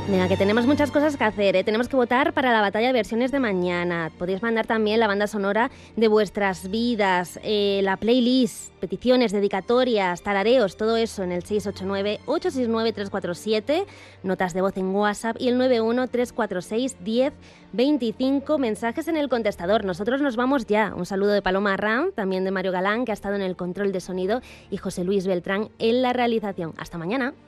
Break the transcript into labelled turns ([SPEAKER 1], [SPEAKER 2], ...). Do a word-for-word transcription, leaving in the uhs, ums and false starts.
[SPEAKER 1] Venga, que tenemos muchas cosas que hacer, ¿eh? Tenemos que votar para la batalla de versiones de mañana. Podéis mandar también la banda sonora de vuestras vidas, eh, la playlist, peticiones, dedicatorias, tarareos, todo eso en el seis ocho nueve, ocho seis nueve, tres cuatro siete, notas de voz en WhatsApp y el nueve uno, tres cuatro seis, diez veinticinco, mensajes en el contestador. Nosotros nos vamos ya. Un saludo de Paloma Arran, también de Mario Galán, que ha estado en el control de sonido, y José Luis Beltrán en la realización. Hasta mañana.